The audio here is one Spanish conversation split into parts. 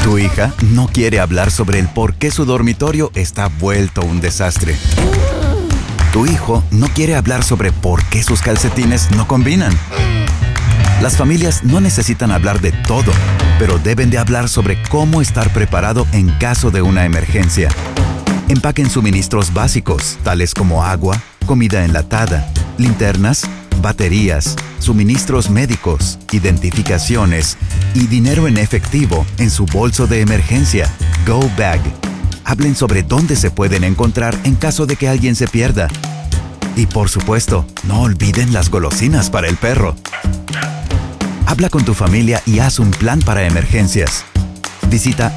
Tu hija no quiere hablar sobre el por qué su dormitorio está vuelto un desastre. Tu hijo no quiere hablar sobre por qué sus calcetines no combinan. Las familias no necesitan hablar de todo, pero deben de hablar sobre cómo estar preparado en caso de una emergencia. Empaquen suministros básicos, tales como agua, comida enlatada, linternas, baterías, suministros médicos, identificaciones y dinero en efectivo en su bolso de emergencia, Go Bag. Hablen sobre dónde se pueden encontrar en caso de que alguien se pierda. Y por supuesto, no olviden las golosinas para el perro. Habla con tu familia y haz un plan para emergencias. Visita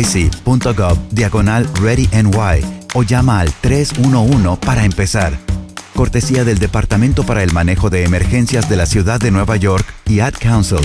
nyc.gov/ReadyNY o llama al 311 para empezar. Cortesía del Departamento para el Manejo de Emergencias de la Ciudad de Nueva York y Ad Council.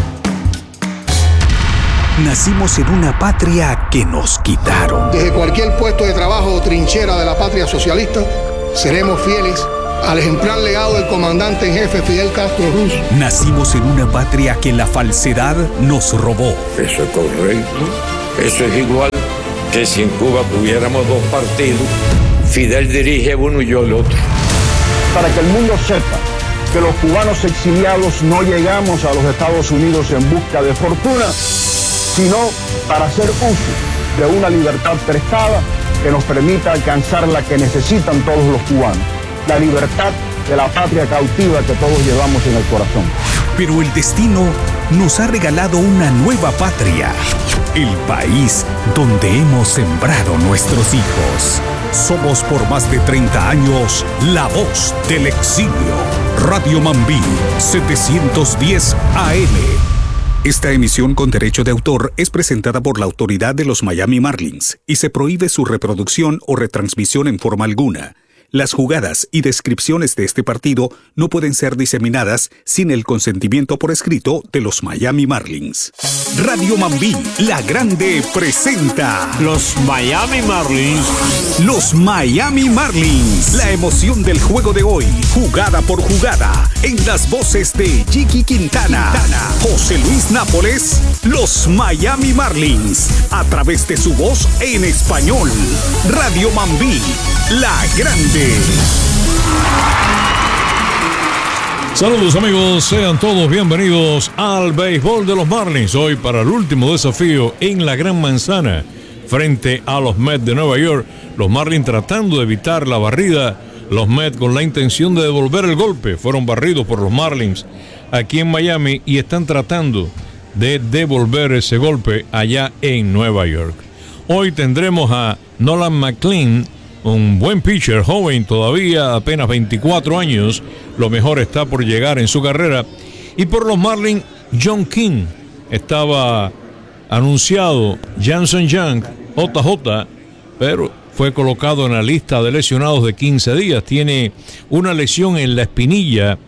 Nacimos en una patria que nos quitaron. Desde cualquier puesto de trabajo o trinchera de la patria socialista, seremos fieles al ejemplar legado del comandante en jefe Fidel Castro Ruz. Nacimos en una patria que la falsedad nos robó. Eso es correcto. Eso es igual que si en Cuba tuviéramos dos partidos, Fidel dirige uno y yo el otro. Para que el mundo sepa que los cubanos exiliados no llegamos a los Estados Unidos en busca de fortuna, sino para hacer uso de una libertad prestada que nos permita alcanzar la que necesitan todos los cubanos, la libertad de la patria cautiva que todos llevamos en el corazón. Pero el destino nos ha regalado una nueva patria, el país donde hemos sembrado nuestros hijos. Somos por más de 30 años la voz del exilio. Radio Mambí, 710 AM. Esta emisión con derecho de autor es presentada por la autoridad de los Miami Marlins y se prohíbe su reproducción o retransmisión en forma alguna. Las jugadas y descripciones de este partido no pueden ser diseminadas sin el consentimiento por escrito de los Miami Marlins. Radio Mambí, la grande, presenta los Miami Marlins. Los Miami Marlins. La emoción del juego de hoy, jugada por jugada, en las voces de Jiki Quintana, José Luis Nápoles, los Miami Marlins, a través de su voz en español. Radio Mambí, la grande. Saludos amigos, sean todos bienvenidos al béisbol de los Marlins. Hoy para el último desafío en la Gran Manzana frente a los Mets de Nueva York. Los Marlins tratando de evitar la barrida, los Mets con la intención de devolver el golpe. Fueron barridos por los Marlins aquí en Miami y están tratando de devolver ese golpe allá en Nueva York. Hoy tendremos a Nolan McLean, un buen pitcher, joven todavía, apenas 24 años. Lo mejor está por llegar en su carrera. Y por los Marlins, John King. Estaba anunciado Jansen Young, JJ, pero fue colocado en la lista de lesionados de 15 días. Tiene una lesión en la espinilla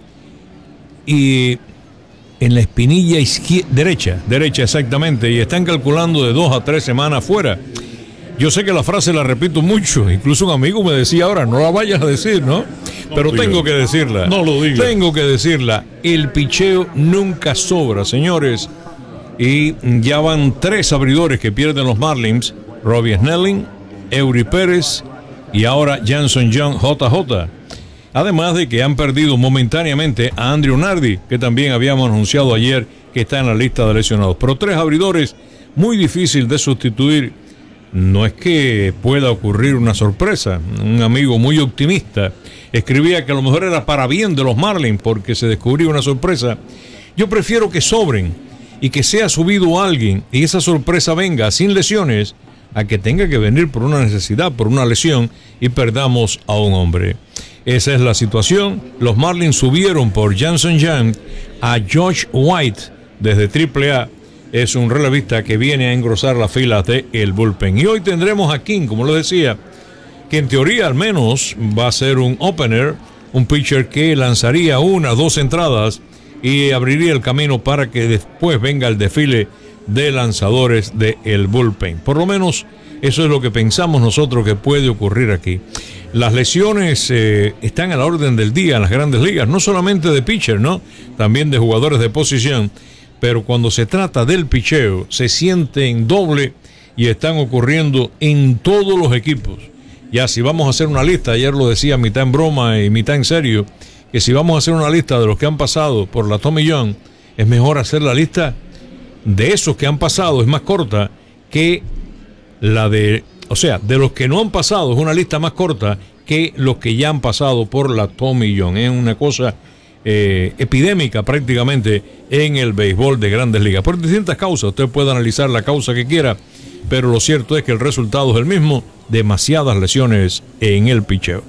y en la espinilla derecha exactamente, y están calculando de 2 a 3 semanas fuera. Yo sé que la frase la repito mucho, incluso un amigo me decía ahora, no la vayas a decir, ¿no? Pero tengo que decirla. No lo digas. Tengo que decirla. El picheo nunca sobra, señores. Y ya van 3 abridores que pierden los Marlins: Robbie Snelling, Eury Pérez y ahora Jansen Young, JJ. Además de que han perdido momentáneamente a Andrew Nardi, que también habíamos anunciado ayer que está en la lista de lesionados. Pero 3 abridores, muy difícil de sustituir. No es que pueda ocurrir una sorpresa. Un amigo muy optimista escribía que a lo mejor era para bien de los Marlins porque se descubría una sorpresa. Yo prefiero que sobren y que sea subido alguien y esa sorpresa venga sin lesiones, a que tenga que venir por una necesidad, por una lesión, y perdamos a un hombre. Esa es la situación. Los Marlins subieron por Jansen Young a Josh White desde AAA. Es un relevista que viene a engrosar las filas del bullpen. Y hoy tendremos a King, como les decía, que en teoría al menos va a ser un opener, un pitcher que lanzaría 1 o 2 entradas y abriría el camino para que después venga el desfile de lanzadores del bullpen. Por lo menos eso es lo que pensamos nosotros que puede ocurrir aquí. Las lesiones están a la orden del día en las grandes ligas, no solamente de pitcher, ¿no? También de jugadores de posición. pero cuando se trata del picheo, se sienten doble y están ocurriendo en todos los equipos. Ya si vamos a hacer una lista, ayer lo decía mitad en broma y mitad en serio, que si vamos a hacer una lista de los que han pasado por la Tommy John, es mejor hacer la lista de esos que han pasado, es más corta que la de, o sea, de los que no han pasado, es una lista más corta que los que ya han pasado por la Tommy John. Es una cosa epidémica prácticamente en el béisbol de Grandes Ligas. Por distintas causas, usted puede analizar la causa que quiera, pero lo cierto es que el resultado es el mismo, demasiadas lesiones en el picheo.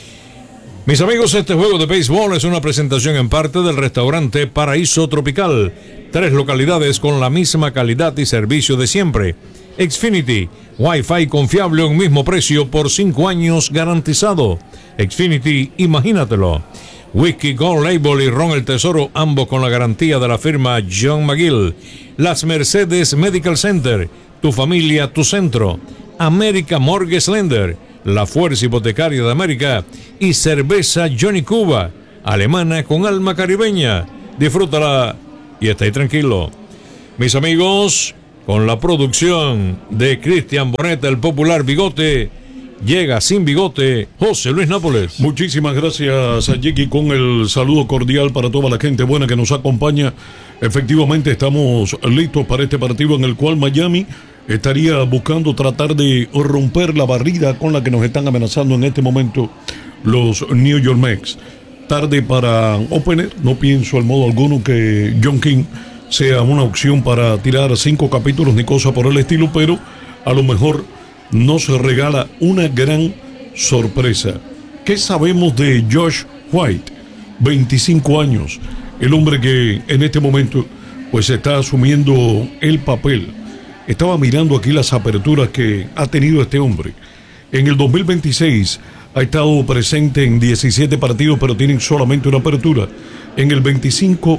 Mis amigos, este juego de béisbol es una presentación en parte del restaurante Paraíso Tropical. 3 localidades con la misma calidad y servicio de siempre. Xfinity, Wi-Fi confiable a un mismo precio por 5 años garantizado. Xfinity, imagínatelo. Whisky Gold Label y Ron el Tesoro, ambos con la garantía de la firma John McGill. Las Mercedes Medical Center, tu familia, tu centro. América Mortgage Lender, la fuerza hipotecaria de América. Y cerveza Johnny Cuba, alemana con alma caribeña. Disfrútala y está ahí tranquilo. Mis amigos, con la producción de Cristian Boneta, el popular Bigote, llega sin bigote José Luis Nápoles. Muchísimas gracias a Jackie, con el saludo cordial para toda la gente buena que nos acompaña. Efectivamente estamos listos para este partido en el cual Miami estaría buscando tratar de romper la barrida con la que nos están amenazando en este momento los New York Mets. Tarde para opener, no pienso en modo alguno que John King sea una opción para tirar 5 capítulos ni cosa por el estilo, pero a lo mejor nos regala una gran sorpresa. ¿Qué sabemos de Josh White? 25 años, el hombre que en este momento pues está asumiendo el papel. Estaba mirando aquí las aperturas que ha tenido este hombre. En el 2026 ha estado presente en 17 partidos, pero tienen solamente una apertura. En el 25,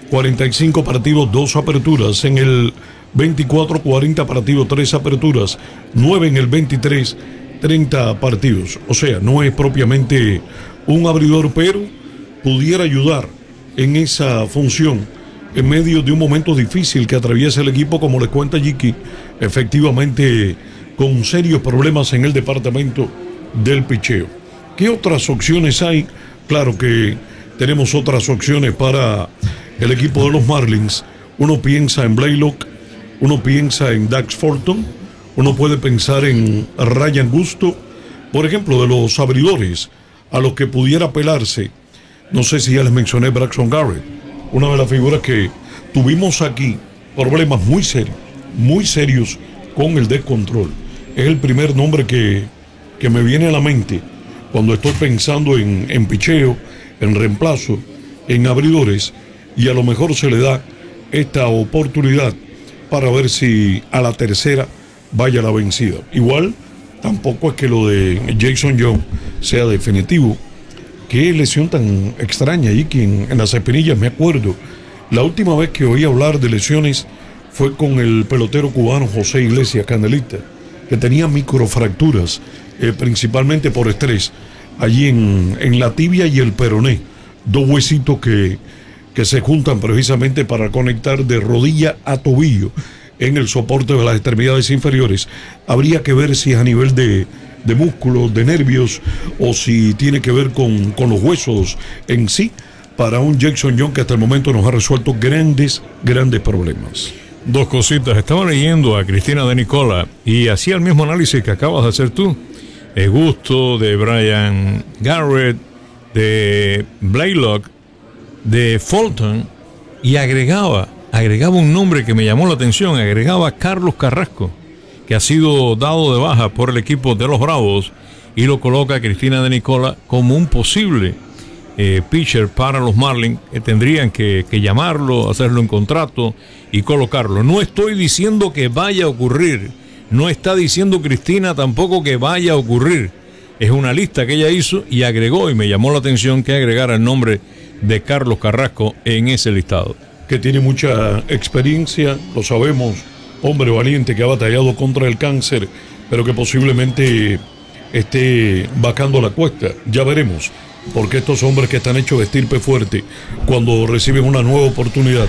45 partidos, 2 aperturas. En el 24, 40 partidos, 3 aperturas. 9 en el 23, 30 partidos. O sea, no es propiamente un abridor, pero pudiera ayudar en esa función en medio de un momento difícil que atraviesa el equipo, como les cuenta Jiki, efectivamente con serios problemas en el departamento del picheo. ¿Qué otras opciones hay? Claro que tenemos otras opciones para el equipo de los Marlins. Uno piensa en Blaylock, uno piensa en Dax Fulton, uno puede pensar en Ryan Gusto, por ejemplo, de los abridores a los que pudiera apelarse. No sé si ya les mencioné Braxton Garrett, una de las figuras que tuvimos aquí, problemas muy serios con el descontrol. Es el primer nombre que me viene a la mente cuando estoy pensando en picheo, en reemplazo, en abridores, y a lo mejor se le da esta oportunidad para ver si a la tercera vaya la vencida. Igual, tampoco es que lo de Jason Young sea definitivo. Qué lesión tan extraña ahí, que en las espinillas, me acuerdo. La última vez que oí hablar de lesiones fue con el pelotero cubano José Iglesias Candelita, que tenía microfracturas, principalmente por estrés, allí en la tibia y el peroné. 2 huesitos que se juntan precisamente para conectar de rodilla a tobillo en el soporte de las extremidades inferiores. Habría que ver si es a nivel de músculos, de nervios, o si tiene que ver con los huesos en sí, para un Jackson Young que hasta el momento nos ha resuelto grandes problemas. 2 cositas. Estaba leyendo a Cristina de Nicola y hacía el mismo análisis que acabas de hacer tú. El gusto de Brian Garrett, de Blaylock, de Fulton, y agregaba un nombre que me llamó la atención. Agregaba a Carlos Carrasco, que ha sido dado de baja por el equipo de los Bravos, y lo coloca a Cristina de Nicola como un posible pitcher para los Marlins, que tendrían que llamarlo, hacerlo en contrato y colocarlo. No estoy diciendo que vaya a ocurrir, no está diciendo Cristina tampoco que vaya a ocurrir. Es una lista que ella hizo y agregó, y me llamó la atención que agregara el nombre de Carlos Carrasco en ese listado. Que tiene mucha experiencia, lo sabemos, hombre valiente que ha batallado contra el cáncer, pero que posiblemente esté bajando la cuesta. Ya veremos, porque estos hombres que están hechos de estirpe fuerte, cuando reciben una nueva oportunidad,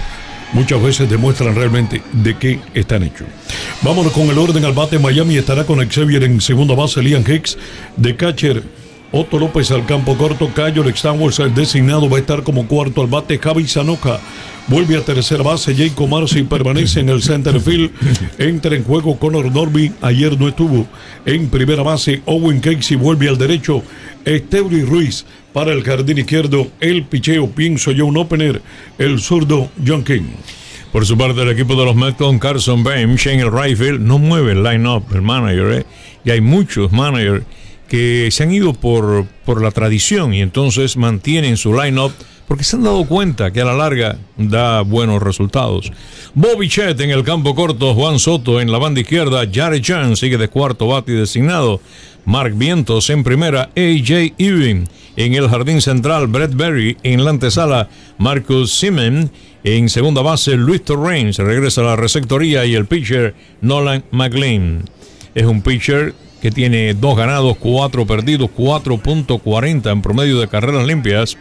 muchas veces demuestran realmente de qué están hechos. Vámonos con el orden al bate. Miami estará con Xavier en segunda base, Liam Hicks de catcher, Otto López al campo corto, Cayo Alexander el designado va a estar como cuarto al bate, Javi Sanoja vuelve a tercera base, Jacob Marcy permanece en el center field, entra en juego Connor Norby, ayer no estuvo en primera base, Owen Casey vuelve al derecho, Esteury Ruiz para el jardín izquierdo, el picheo, pienso yo, un opener, el zurdo John King. Por su parte, el equipo de los Mets con Carson Bench en el right field no mueve el line-up, el manager, y hay muchos managers que se han ido por la tradición y entonces mantienen su line-up porque se han dado cuenta que a la larga da buenos resultados. Bobby Chet en el campo corto, Juan Soto en la banda izquierda, Jared Jones sigue de cuarto bate designado, Mark Vientos en primera, A.J. Ewing en el jardín central, Brett Berry en la antesala, Marcus Semien en segunda base, Luis Torrens regresa a la receptoría y el pitcher Nolan McLean. Es un pitcher que tiene 2 ganados, 4 perdidos, 4.40 en promedio de carreras limpias,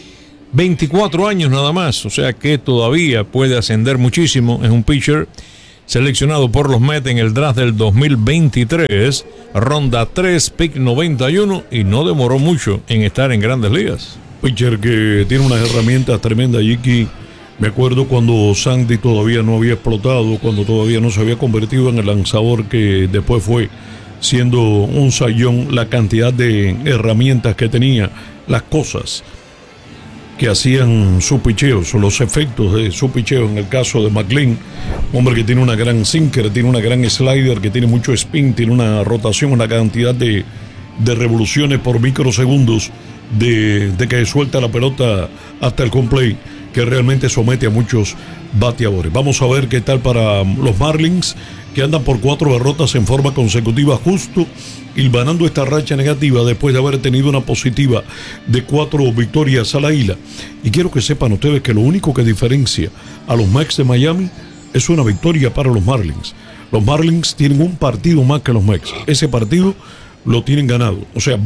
24 años nada más, o sea que todavía puede ascender muchísimo. Es un pitcher seleccionado por los Mets en el draft del 2023, ronda 3, pick 91, y no demoró mucho en estar en Grandes Ligas. Pitcher que tiene unas herramientas tremendas, Yiki. Me acuerdo cuando Sandy todavía no había explotado, cuando todavía no se había convertido en el lanzador que después fue, siendo un sayón, la cantidad de herramientas que tenía, las cosas que hacían su picheo, los efectos de su picheo. En el caso de McLean, hombre que tiene una gran sinker, tiene una gran slider, que tiene mucho spin, tiene una rotación, una cantidad de revoluciones por microsegundos de que suelta la pelota hasta el home plate, que realmente somete a muchos bateadores. Vamos a ver qué tal para los Marlins, que andan por 4 derrotas en forma consecutiva, justo hilvanando esta racha negativa después de haber tenido una positiva de 4 victorias a la isla. Y quiero que sepan ustedes que lo único que diferencia a los Mets de Miami es una victoria para los Marlins. Los Marlins tienen un partido más que los Mets. Ese partido lo tienen ganado, o sea,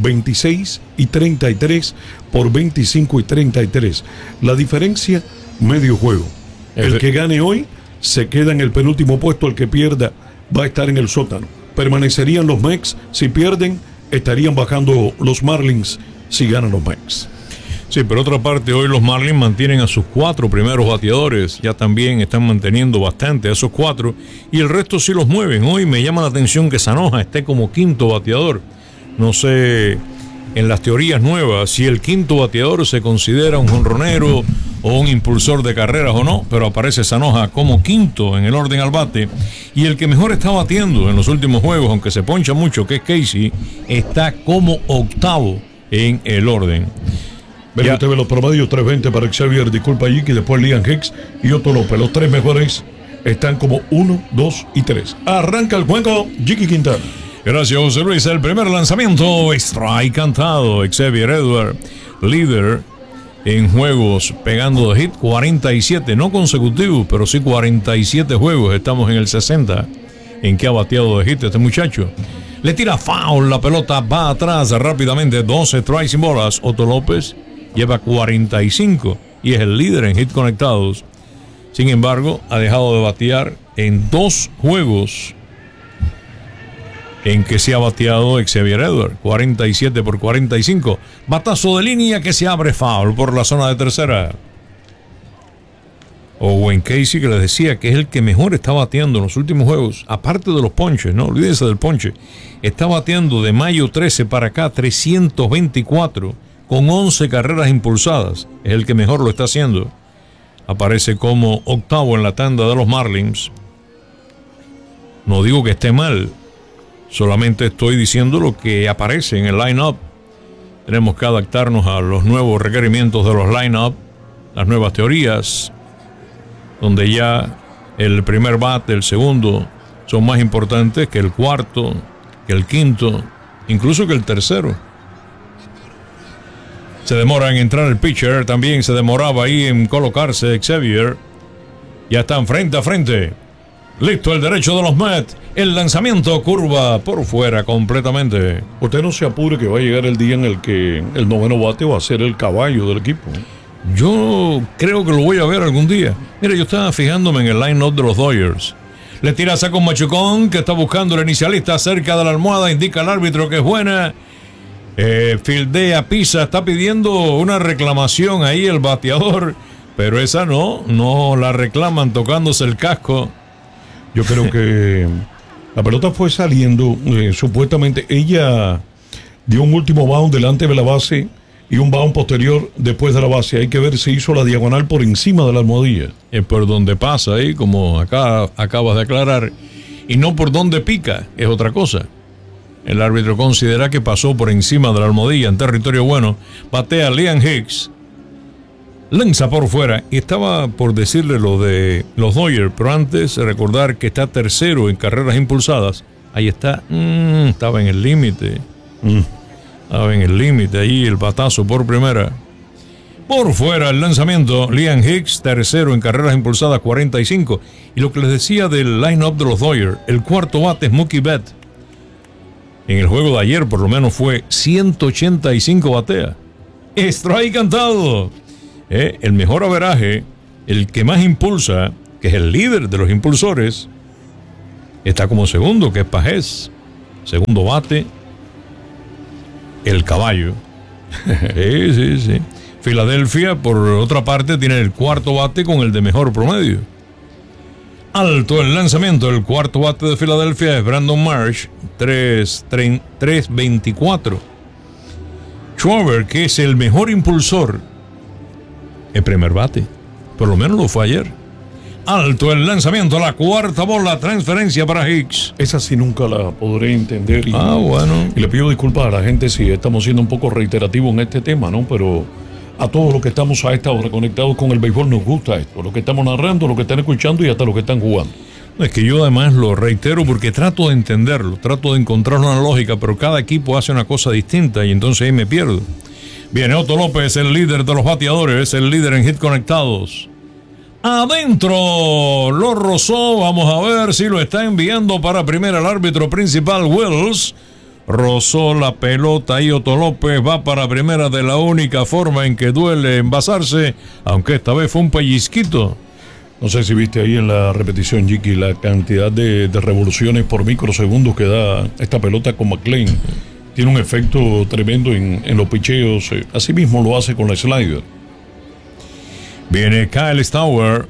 26-33 por 25-33. La diferencia, medio juego. El que gane hoy se queda en el penúltimo puesto, el que pierda va a estar en el sótano. Permanecerían los Mets, si pierden, estarían bajando los Marlins si ganan los Mets. Sí, por otra parte, hoy los Marlins mantienen a sus 4 primeros bateadores, ya también están manteniendo bastante a esos 4, y el resto sí los mueven. Hoy me llama la atención que Sanoja esté como 5º bateador. No sé, en las teorías nuevas, si el 5º bateador se considera un jonronero o un impulsor de carreras o no, pero aparece Sanoja como 5º en el orden al bate, y el que mejor está batiendo en los últimos juegos, aunque se poncha mucho, que es Casey, está como 8º en el orden. Ven usted ve los promedios, 3.20 para Xavier, disculpa Yiki, después Liam Hicks y Otto López. Los 3 mejores están como 1, 2 y 3. Arranca el juego, Yiki Quintana. Gracias, José Luis. El primer lanzamiento, strike cantado. Xavier Edward, líder en juegos, pegando de hit, 47, no consecutivos, pero sí 47 juegos. Estamos en el 60 en que ha bateado de hit este muchacho. Le tira foul, la pelota va atrás rápidamente, 12 strikes sin bolas. Otto López lleva 45 y es el líder en hit conectados. Sin embargo, ha dejado de batear en 2 juegos en que se ha bateado Xavier Edward, 47 por 45. Batazo de línea que se abre, foul por la zona de tercera. Owen Casey, que les decía que es el que mejor está bateando en los últimos juegos, aparte de los ponches, no olvídense del ponche, está bateando de mayo 13 para acá 324 con 11 carreras impulsadas. Es el que mejor lo está haciendo. Aparece como 8º en la tanda de los Marlins. No digo que esté mal, solamente estoy diciendo lo que aparece en el line-up. Tenemos que adaptarnos a los nuevos requerimientos de los line-up, las nuevas teorías, donde ya el primer bate, el segundo, son más importantes que el cuarto, que el quinto, incluso que el tercero. Se demora en entrar el pitcher, también se demoraba ahí en colocarse Xavier. Ya están frente a frente. Listo el derecho de los Mets. El lanzamiento, curva por fuera completamente. Usted no se apure, que va a llegar el día en el que el noveno bate va a ser el caballo del equipo. Yo creo que lo voy a ver algún día. Mira, yo estaba fijándome en el line-up de los Dodgers. Le tira saco un machucón que está buscando el inicialista cerca de la almohada. Indica al árbitro que es buena. Fildea, pisa, está pidiendo una reclamación ahí el bateador. Pero esa no la reclaman tocándose el casco. Yo creo que la pelota fue saliendo. Supuestamente ella dio un último bound delante de la base y un bound posterior después de la base. Hay que ver si hizo la diagonal por encima de la almohadilla. Es por donde pasa ahí, como acá acabas de aclarar, y no por donde pica, es otra cosa. El árbitro considera que pasó por encima de la almohadilla en territorio bueno. Batea Liam Hicks. Lanza por fuera. Y estaba por decirle lo de los Dodgers, pero antes recordar que está tercero en carreras impulsadas. Ahí está. Estaba en el límite. Estaba en el límite. Ahí el batazo por primera. Por fuera el lanzamiento. Liam Hicks, tercero en carreras impulsadas, 45. Y lo que les decía del line-up de los Dodgers, el cuarto bate es Mookie Betts. En el juego de ayer, por lo menos, fue 185 batea. Strike cantado. El mejor averaje, el que más impulsa, que es el líder de los impulsores, está como segundo, que es Pajés. Segundo bate, el caballo. Sí. Filadelfia, por otra parte, tiene el cuarto bate con el de mejor promedio. Alto el lanzamiento. El cuarto bate de Filadelfia es Brandon Marsh, 3.24. Schwarber, que es el mejor impulsor, el primer bate. Por lo menos lo fue ayer. Alto el lanzamiento, la cuarta bola, transferencia para Hicks. Esa sí nunca la podré entender. Bueno. Y le pido disculpas a la gente si estamos siendo un poco reiterativos en este tema, ¿no? Pero a todos los que estamos a esta hora conectados con el béisbol nos gusta esto. Los que estamos narrando, los que están escuchando y hasta los que están jugando. Es que yo además lo reitero porque trato de entenderlo, trato de encontrar una lógica, pero cada equipo hace una cosa distinta y entonces ahí me pierdo. Viene Otto López, el líder de los bateadores, el líder en hits conectados. Adentro, lo rozó, vamos a ver si lo está enviando para primera el árbitro principal, Wills. Rozó la pelota y Otto López va para primera de la única forma en que duele envasarse, aunque esta vez fue un pellizquito. No sé si viste ahí en la repetición, Jiki, la cantidad de revoluciones por microsegundos que da esta pelota con McLean. Tiene un efecto tremendo en los picheos. Así mismo lo hace con la slider. Viene Kyle Stauer.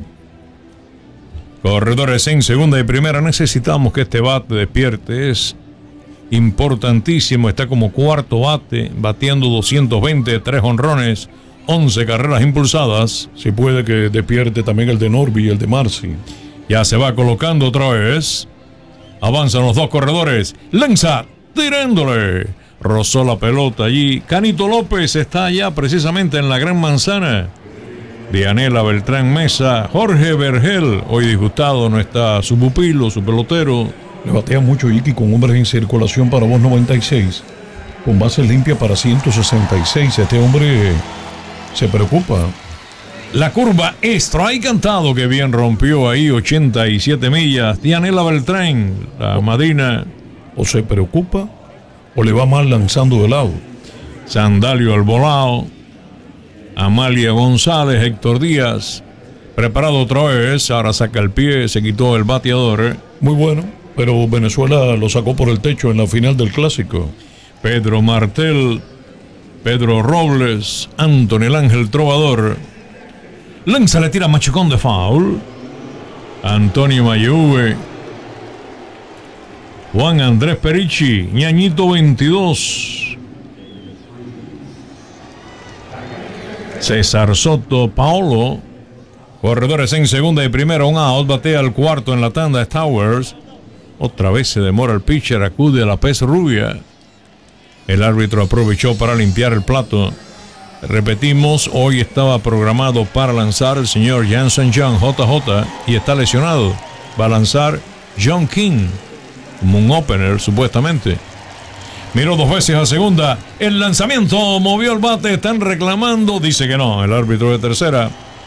Corredores en segunda y primera. Necesitamos que este bate despierte. Es importantísimo. Está como cuarto bate, bateando 220, 3 jonrones, 11 carreras impulsadas. Si puede que despierte también el de Norby y el de Marcy. Ya se va colocando otra vez. Avanzan los dos corredores. Lanza, tirándole. Rozó la pelota allí. Canito López está allá precisamente en la Gran Manzana. Dianela Beltrán Mesa. Jorge Vergel, hoy disgustado, no está su pupilo, su pelotero. Le batea mucho Iki con hombres en circulación para voz 96. Con bases limpias para 166. Este hombre se preocupa. La curva strike cantado, que bien rompió ahí, 87 millas. Dianela Beltrán, la madrina. O se preocupa o le va mal lanzando de lado. Sandalio Albolao, Amalia González, Héctor Díaz. Preparado otra vez, ahora saca el pie, se quitó el bateador. Muy bueno, pero Venezuela lo sacó por el techo en la final del Clásico. Pedro Martel, Pedro Robles, Anthony el Ángel Trovador. Lanza, le tira machucón de foul. Antonio Mayuve. Juan Andrés Perichi, Ñañito 22. César Soto, Paolo. Corredores en segunda y primera, un out. Batea el cuarto en la tanda, Towers. Otra vez se demora el pitcher, acude a la pez rubia. El árbitro aprovechó para limpiar el plato. Repetimos, hoy estaba programado para lanzar el señor Jansen Young, JJ, y está lesionado. Va a lanzar John King, como un opener, supuestamente. Miró dos veces a segunda. El lanzamiento, movió el bate, están reclamando. Dice que no, el árbitro de tercera.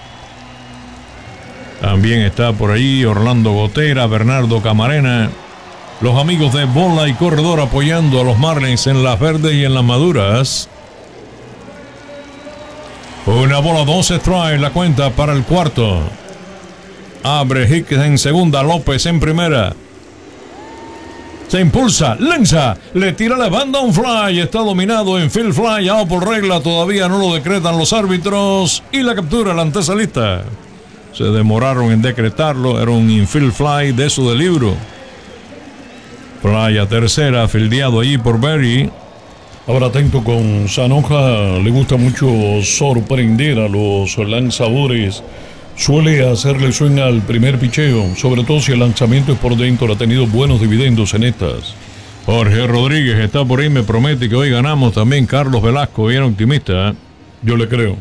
También está por ahí Orlando Gotera, Bernardo Camarena. Los amigos de Bola y Corredor apoyando a los Marlins en las verdes y en las maduras. Una bola, 2 strikes, la cuenta para el cuarto. Abre Hicks en segunda, López en primera. Se impulsa, lanza, le tira la banda un fly, está dominado en field fly, out por regla, todavía no lo decretan los árbitros y la captura la antesalista. Se demoraron en decretarlo, era un infield fly de eso de libro. Fly a tercera, fildeado allí por Berry. Ahora atento con Sanoja, le gusta mucho sorprender a los lanzadores. Suele hacerle swing al primer picheo, sobre todo si el lanzamiento es por dentro. Ha tenido buenos dividendos en estas. Jorge Rodríguez está por ahí, me promete que hoy ganamos también. Carlos Velasco, bien optimista. Yo le creo.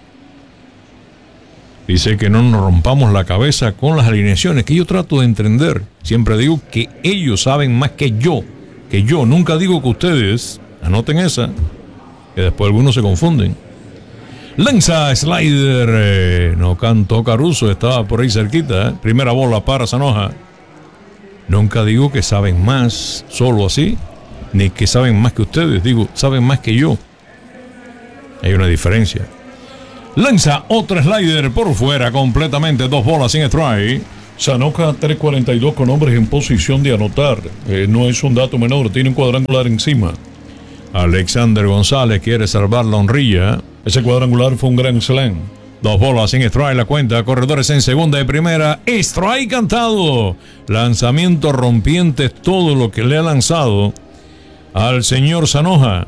Dice que no nos rompamos la cabeza con las alineaciones, que yo trato de entender. Siempre digo que ellos saben más que yo. Nunca digo que ustedes. Anoten esa, que después algunos se confunden. Lanza, slider, no cantó Caruso, estaba por ahí cerquita. Primera bola para Sanoja. Nunca digo que saben más, solo así, ni que saben más que ustedes, digo, saben más que yo. Hay una diferencia. Lanza otro slider por fuera, completamente, 2 bolas sin strike. Sanoja 3.42 con hombres en posición de anotar. No es un dato menor, tiene un cuadrangular encima. Alexander González quiere salvar la honrilla. Ese cuadrangular fue un gran slam. 2 bolas sin strike la cuenta. Corredores en segunda y primera. Strike cantado. Lanzamiento rompiente, todo lo que le ha lanzado al señor Sanoja.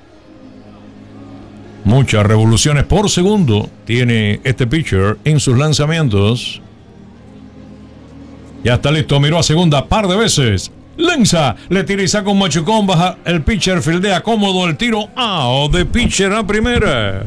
Muchas revoluciones por segundo tiene este pitcher en sus lanzamientos. Ya está listo, miró a segunda par de veces. Lanza, le tira y saca un machucón, baja el pitcher, fildea cómodo el tiro, out de pitcher a primera.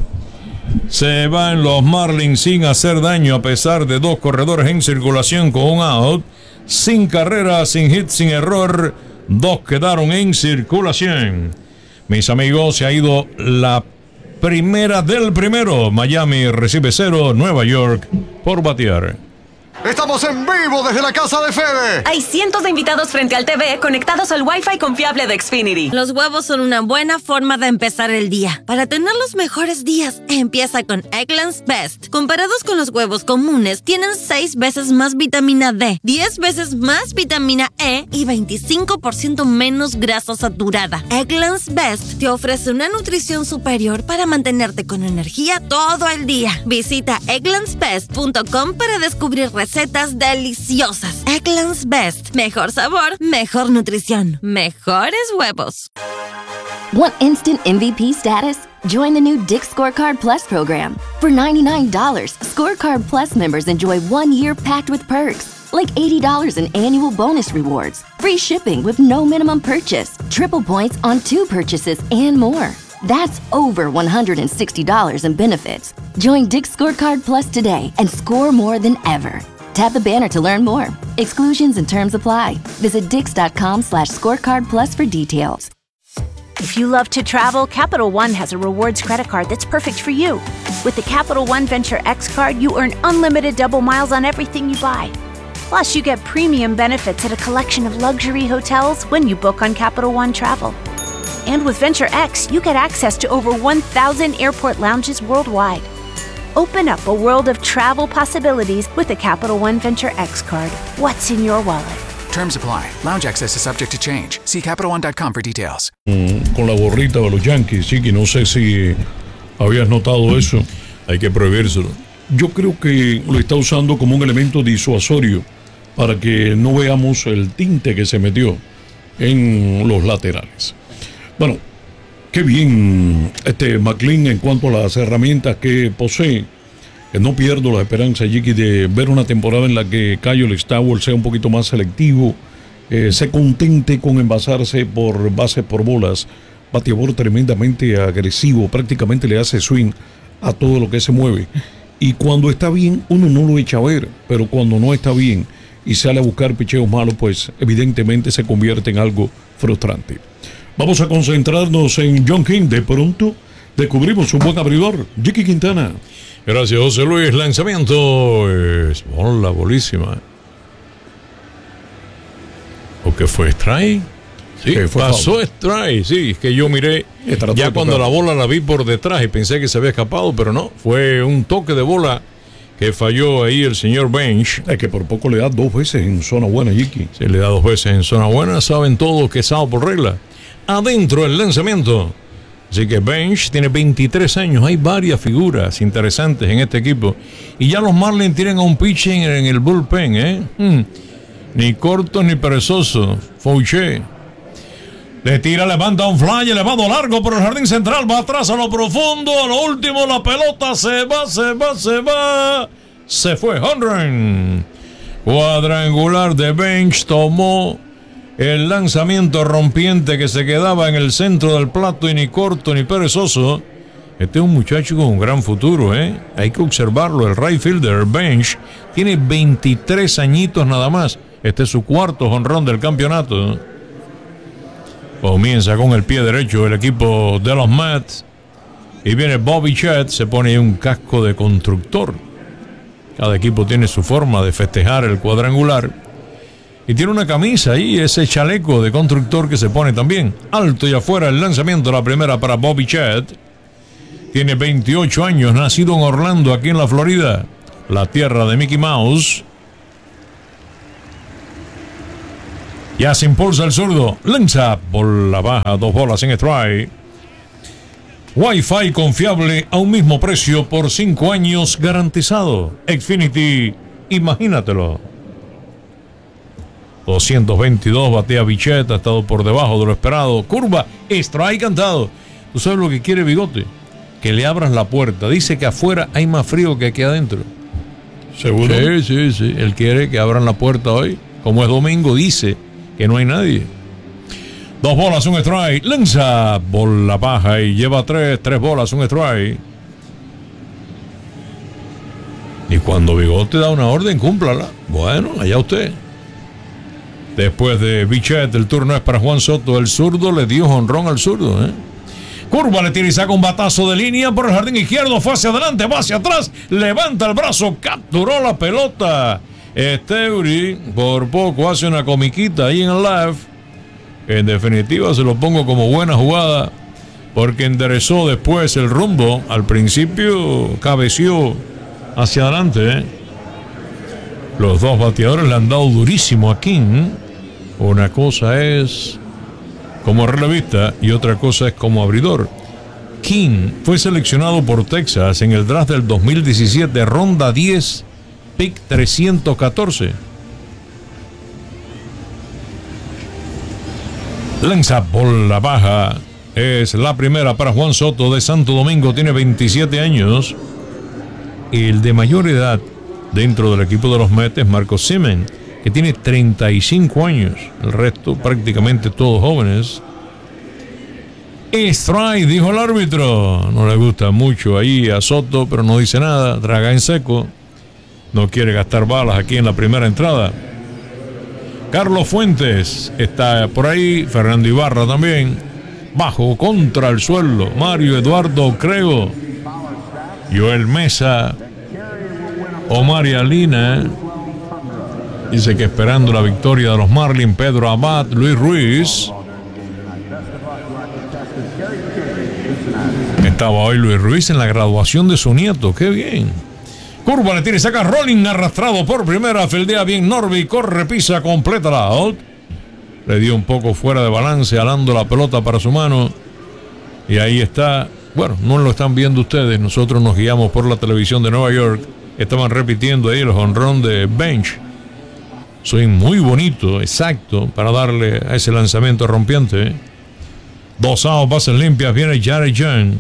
Se van los Marlins sin hacer daño a pesar de 2 corredores en circulación con un out. Sin carrera, sin hit, sin error, 2 quedaron en circulación. Mis amigos, se ha ido la primera del primero. Miami recibe 0, Nueva York por batear. Estamos en vivo desde la casa de Fede. Hay cientos de invitados frente al TV conectados al Wi-Fi confiable de Xfinity. Los huevos son una buena forma de empezar el día. Para tener los mejores días, empieza con Eggland's Best. Comparados con los huevos comunes, tienen 6 veces más vitamina D, 10 veces más vitamina E y 25% menos grasa saturada. Eggland's Best te ofrece una nutrición superior para mantenerte con energía todo el día. Visita egglandsbest.com para descubrir recetas deliciosas. Eggland's Best. Mejor sabor, mejor nutrición, mejores huevos. Want instant MVP status? Join the new Dick's Scorecard Plus program. For $99, Scorecard Plus members enjoy 1 year packed with perks, like $80 in annual bonus rewards, free shipping with no minimum purchase, triple points on 2 purchases, and more. That's over $160 in benefits. Join Dick's Scorecard Plus today and score more than ever. Tap the banner to learn more. Exclusions and terms apply. Visit dix.com/scorecard plus for details. If you love to travel, Capital One has a rewards credit card that's perfect for you. With the Capital One Venture X card, you earn unlimited double miles on everything you buy. Plus, you get premium benefits at a collection of luxury hotels when you book on Capital One Travel. And with Venture X, you get access to over 1,000 airport lounges worldwide. Open up a world of travel possibilities with the Capital One Venture X card. What's in your wallet? Terms apply. Lounge access is subject to change. See CapitalOne.com for details. Con la gorrita de los Yankees, sí, que no sé si habías notado eso. Hay que prohibírselo. Yo creo que lo está usando como un elemento disuasorio para que no veamos el tinte que se metió en los laterales. Bueno, qué bien McLean en cuanto a las herramientas que posee. No pierdo la esperanza, Jiki, de ver una temporada en la que Kyle Stowell sea un poquito más selectivo, se contente con envasarse por bases por bolas. Bateador tremendamente agresivo, prácticamente le hace swing a todo lo que se mueve. Y cuando está bien, uno no lo echa a ver, pero cuando no está bien y sale a buscar picheos malos, pues evidentemente se convierte en algo frustrante. Vamos a concentrarnos en John King. De pronto descubrimos un buen abridor, Jiki Quintana. Gracias, José Luis. Lanzamiento. Es bolísima. ¿O qué fue? ¿Strike? Sí, pasó strike, sí, es que yo miré ya cuando la bola la vi por detrás y pensé que se había escapado, pero no, fue un toque de bola que falló ahí el señor Bench. Es que por poco le da 2 veces en zona buena, Jiki. Se le da 2 veces en zona buena, saben todos que es out por regla. Adentro el lanzamiento. Así que Bench tiene 23 años, hay varias figuras interesantes en este equipo. Y ya los Marlins tienen a un pitching en el bullpen, Ni corto ni perezoso, Fouché. Le tira, levanta un fly, elevado largo por el jardín central, va atrás a lo profundo, a lo último la pelota se va. Se fue, home run. Cuadrangular de Bench, tomó el lanzamiento rompiente que se quedaba en el centro del plato y ni corto ni perezoso. Este es un muchacho con un gran futuro, Hay que observarlo, el right fielder Bench tiene 23 añitos nada más. Este es su 4º jonrón del campeonato. Comienza con el pie derecho el equipo de los Mets. Y viene Bobby Chet, se pone ahí un casco de constructor. Cada equipo tiene su forma de festejar el cuadrangular. Y tiene una camisa ahí, ese chaleco de constructor que se pone también. Alto y afuera el lanzamiento, la primera para Bobby Chet. Tiene 28 años, nacido en Orlando, aquí en la Florida, la tierra de Mickey Mouse. Ya se impulsa el zurdo, lanza bola baja, 2 bolas en strike. Wi-Fi confiable a un mismo precio por 5 años garantizado. Xfinity, imagínatelo. 222 batea Bichette, ha estado por debajo de lo esperado. Curva, strike cantado. ¿Tú sabes lo que quiere Bigote? Que le abras la puerta. Dice que afuera hay más frío que aquí adentro. ¿Seguro? Sí. Él quiere que abran la puerta hoy. Como es domingo, dice que no hay nadie. 2 bolas, un strike. Lanza bola baja y lleva 3 bolas, un strike. Y cuando Bigote da una orden, cúmplala. Bueno, allá usted. Después de Bichette, el turno es para Juan Soto. El zurdo le dio jonrón al zurdo, Curva, le tira y saca un batazo de línea por el jardín izquierdo. Fue hacia adelante, va hacia atrás. Levanta el brazo, capturó la pelota. Esteuri por poco hace una comiquita ahí en el live. En definitiva se lo pongo como buena jugada, porque enderezó después el rumbo. Al principio cabeció hacia adelante. Los 2 bateadores le han dado durísimo a King. Una cosa es como relevista y otra cosa es como abridor. King fue seleccionado por Texas en el draft del 2017, ronda 10, pick 314. Lanza bola baja. Es la primera para Juan Soto de Santo Domingo. Tiene 27 años. El de mayor edad dentro del equipo de los Mets es Marcus Semien, que tiene 35 años. El resto prácticamente todos jóvenes. Strike, dijo el árbitro. No le gusta mucho ahí a Soto, pero no dice nada. Traga en seco. No quiere gastar balas aquí en la primera entrada. Carlos Fuentes está por ahí. Fernando Ibarra también. Bajo contra el suelo. Mario Eduardo Crego. Joel Mesa. Omar Alina. Dice que esperando la victoria de los Marlins. Pedro Abad. Luis Ruiz. Estaba hoy Luis Ruiz en la graduación de su nieto. ¡Qué bien! Curva, le tira y saca Rolling, arrastrado por primera, fildea bien Norby, corre, pisa, completa la out. Le dio un poco fuera de balance, alando la pelota para su mano. Y ahí está. Bueno, no lo están viendo ustedes, nosotros nos guiamos por la televisión de Nueva York. Estaban repitiendo ahí el jonrón de Bench. Soy muy bonito, exacto, para darle a ese lanzamiento rompiente. 2 outs, bases limpias, viene Jared Young.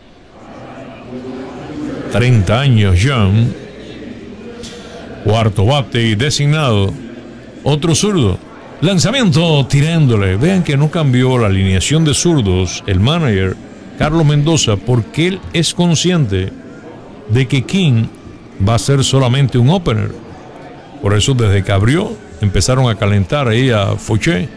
30 años Young. Cuarto bate y designado. Otro zurdo. Lanzamiento tirándole. Vean que no cambió la alineación de zurdos el manager Carlos Mendoza, porque él es consciente de que King va a ser solamente un opener. Por eso desde que abrió empezaron a calentar ahí a Fouché.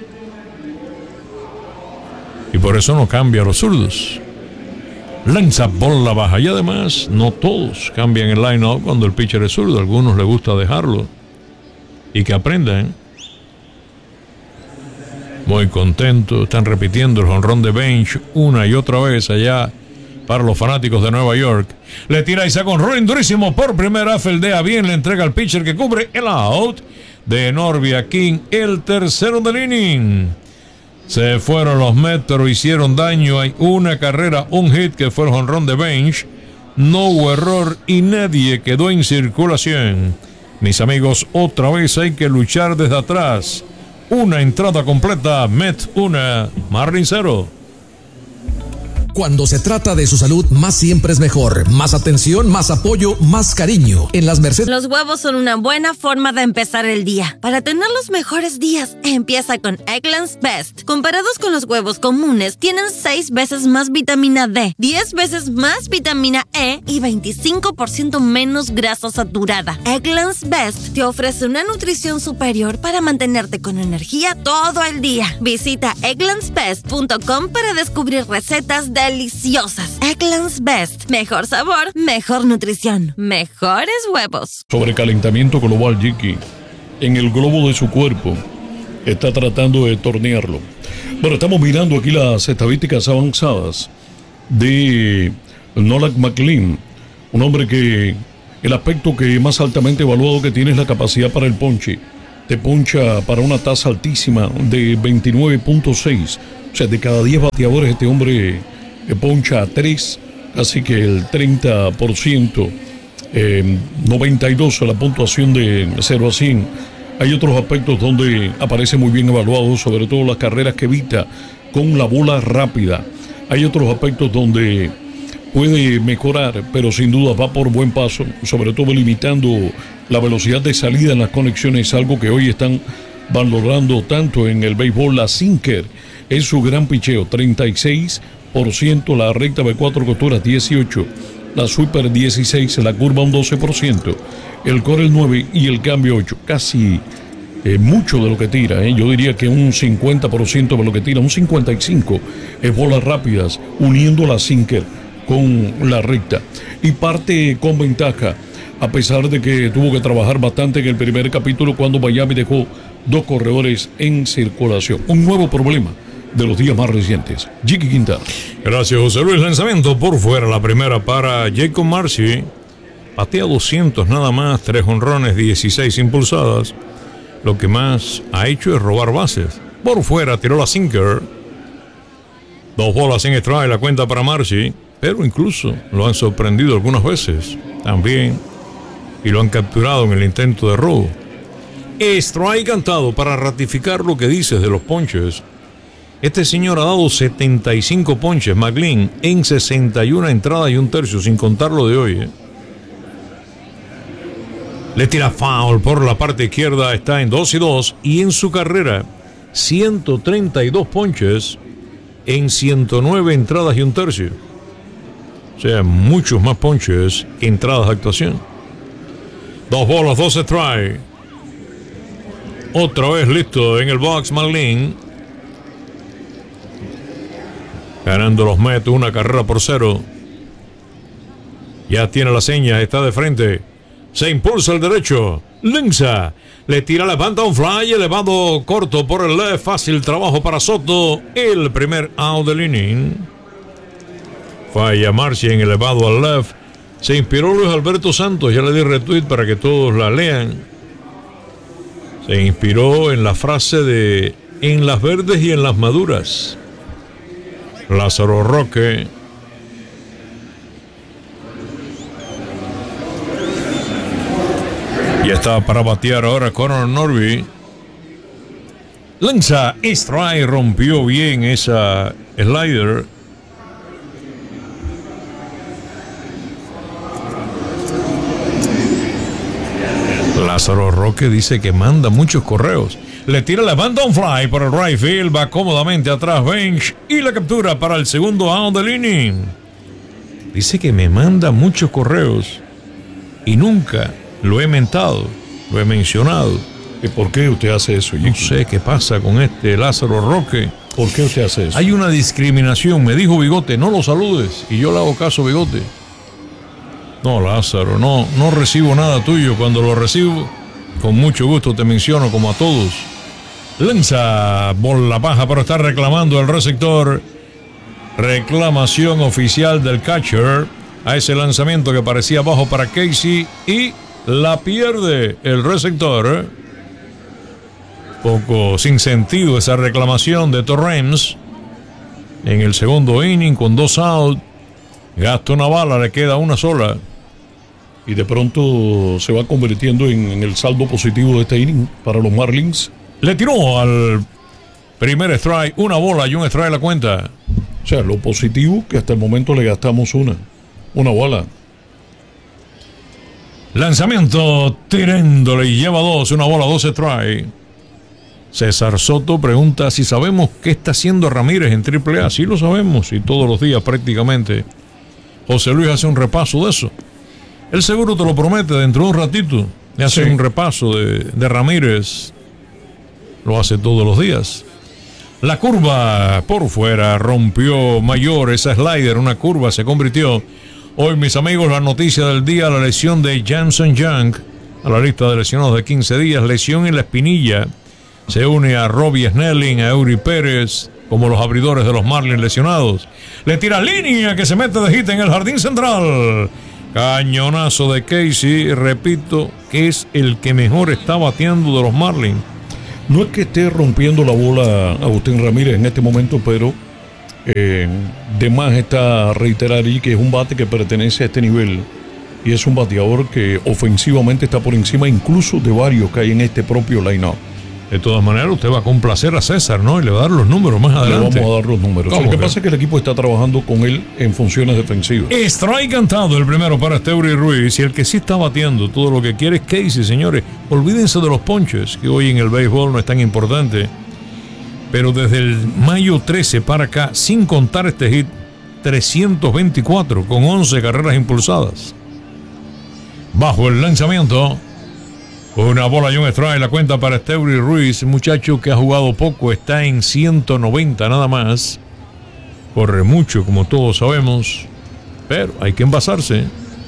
Y por eso no cambia a los zurdos. Lanza bola baja. Y además no todos cambian el line-up cuando el pitcher es zurdo. A algunos les gusta dejarlo y que aprendan. muy contentos. Están repitiendo el jonrón de Bench una y otra vez allá para los fanáticos de Nueva York. Le tira y saca un rolling durísimo por primera. Feldea bien, le entrega al pitcher que cubre el out de Norbia King, el tercero del inning. Se fueron los Mets, pero hicieron daño. Hay una carrera, un hit que fue el jonrón de Bench. No hubo error y nadie quedó en circulación. Mis amigos, otra vez hay que luchar desde atrás. Una entrada completa, Mets 1, Marlins 0. Cuando se trata de su salud, más siempre es mejor. Más atención, más apoyo, más cariño. En las Mercedes. Los huevos son una buena forma de empezar el día. Para tener los mejores días, empieza con Eggland's Best. Comparados con los huevos comunes, tienen 6 veces más vitamina D, 10 veces más vitamina E y 25% menos grasa saturada. Eggland's Best te ofrece una nutrición superior para mantenerte con energía todo el día. Visita egglandsbest.com para descubrir recetas deliciosas. Eggland's Best. Mejor sabor, mejor nutrición, mejores huevos. Sobrecalentamiento global, Jiki. En el globo de su cuerpo. Está tratando de tornearlo. Bueno, estamos mirando aquí las estadísticas avanzadas de Nolan McLean. Un hombre que el aspecto que más altamente evaluado que tiene es la capacidad para el ponche. Te poncha para una tasa altísima de 29.6. O sea, de cada 10 bateadores este hombre poncha a 3, así que el 30%, 92 la puntuación de 0 a 100. Hay otros aspectos donde aparece muy bien evaluado, sobre todo las carreras que evita con la bola rápida. Hay otros aspectos donde puede mejorar, pero sin duda va por buen paso, sobre todo limitando la velocidad de salida en las conexiones, algo que hoy están valorando tanto en el béisbol. La sinker es su gran picheo, 36%, la recta de 4 costuras 18%, la sweeper 16%, la curva un 12%, el core el 9% y el cambio 8%. Casi mucho de lo que tira, yo diría que un 50% de lo que tira, un 55% es bolas rápidas, uniendo la sinker con la recta. Y parte con ventaja, a pesar de que tuvo que trabajar bastante en el primer capítulo cuando Miami dejó 2 corredores en circulación. Un nuevo problema de los días más recientes. Jiki Quintana. Gracias, José Luis. Lanzamiento por fuera, la primera para Jacob Marcy. Batea 200 nada más, 3 jonrones, 16 impulsadas. Lo que más ha hecho es robar bases. Por fuera tiró la sinker. 2 bolas en strike, la cuenta para Marcy. Pero incluso lo han sorprendido algunas veces también. Y lo han capturado en el intento de robo. Strike cantado para ratificar lo que dices de los ponches. Este señor ha dado 75 ponches, McLean, en 61 entradas y un tercio, sin contar lo de hoy. Le tira foul por la parte izquierda, está en 2-2 y en su carrera 132 ponches en 109 entradas y un tercio. O sea, muchos más ponches que entradas de actuación. 2 bolas, 2 strike. Otra vez listo en el box, McLean. Ganando los Mets 1-0. Ya tiene la seña, está de frente. Se impulsa el derecho. Linza le tira, levanta un fly, elevado corto por el left. Fácil trabajo para Soto. El primer out del inning. Falla Marcy en elevado al left. Se inspiró Luis Alberto Santos. Ya le di retweet para que todos la lean. Se inspiró en la frase de en las verdes y en las maduras. Lázaro Roque. Y está para batear ahora Connor Norby. Lanza strike, rompió bien esa slider. Lázaro Roque dice que manda muchos correos. Le tira, levanta un fly por el right field, va cómodamente atrás Bench y la captura para el segundo out del inning. Dice que me manda muchos correos y nunca lo he mentado, lo he mencionado. ¿Y por qué usted hace eso, Jiki? No sé qué pasa con este Lázaro Roque. ¿Por qué usted hace eso? Hay una discriminación, me dijo Bigote, no lo saludes, y yo le hago caso, Bigote. No, Lázaro, no recibo nada tuyo. Cuando lo recibo, con mucho gusto te menciono como a todos. Lanza bola baja, pero está reclamando el receptor. Reclamación oficial del catcher a ese lanzamiento que parecía bajo para Casey y la pierde el receptor. Poco sin sentido esa reclamación de Torrens. En el segundo inning con 2 outs, gasta una bala, le queda una sola. Y de pronto se va convirtiendo en el saldo positivo de este inning para los Marlins. Le tiró al primer strike, una bola y un strike la cuenta. O sea, lo positivo que hasta el momento le gastamos una bola. Lanzamiento tirándole y lleva 2, una bola, 2 strike. César Soto pregunta si sabemos qué está haciendo Ramírez en AAA. Sí lo sabemos y todos los días prácticamente. José Luis hace un repaso de eso. Él seguro te lo promete dentro de un ratito. Le hace un repaso de Ramírez. Lo hace todos los días. La curva por fuera rompió mayor. Esa slider, una curva, se convirtió. Hoy, mis amigos, la noticia del día: la lesión de Jansen Young a la lista de lesionados de 15 días. Lesión en la espinilla. Se une a Robbie Snelling, a Eury Pérez, como los abridores de los Marlins lesionados. Le tira línea que se mete de hit en el jardín central. Cañonazo de Casey, repito, que es el que mejor está bateando de los Marlins. No es que esté rompiendo la bola Agustín Ramírez en este momento, pero de más está reiterar y que es un bate que pertenece a este nivel. Y es un bateador que ofensivamente está por encima incluso de varios que hay en este propio line-up. De todas maneras, usted va a complacer a César, ¿no? Y le va a dar los números más adelante. Le vamos a dar los números. Lo que pasa es que el equipo está trabajando con él en funciones defensivas. Strike cantado el primero para Esteury Ruiz. Y el que sí está batiendo todo lo que quiere es Casey, señores. Olvídense de los ponches, que hoy en el béisbol no es tan importante. Pero desde el mayo 13 para acá, sin contar este hit, 324 con 11 carreras impulsadas. Bajo el lanzamiento. Una bola y un strike, la cuenta para Esteury Ruiz, muchacho que ha jugado poco, está en 190 nada más. Corre mucho, como todos sabemos, pero hay que envasarse.